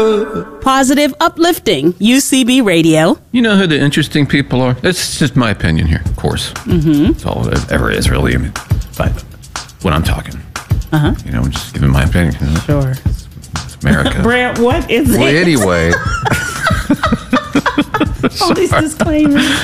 Positive, uplifting UCB Radio. You know who the interesting people are? It's just my opinion here, of course. That's all it ever is, really. I mean, but when I'm talking, you know, I'm just giving my opinion. Sure. It's America. Brant, what is it? Well, anyway. All these disclaimers.